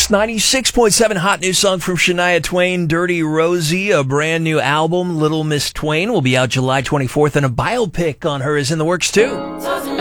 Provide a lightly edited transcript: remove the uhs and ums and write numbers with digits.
Kicks 96.7 hot new song from Shania Twain, Dirty Rosie, a brand new album, Little Miss Twain, will be out July 24th, and a biopic on her is in the works too.